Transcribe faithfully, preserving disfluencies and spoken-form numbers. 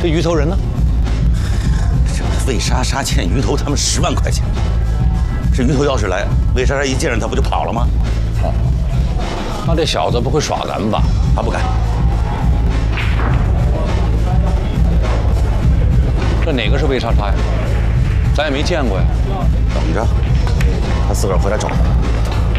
这鱼头人呢？ 这魏莎莎欠鱼头他们十万块钱。这鱼头要是来，魏莎莎一见着他不就跑了吗？ 哦，那这小子不会耍咱们吧？ 他不敢。 这哪个是魏莎莎呀？咱也没见过呀。 等着，他自个儿回来找他。